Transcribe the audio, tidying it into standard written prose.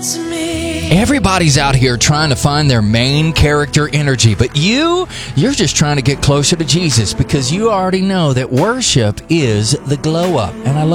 Everybody's out here trying to find their main character energy, but you're just trying to get closer to Jesus because you already know that worship is the glow up. And I love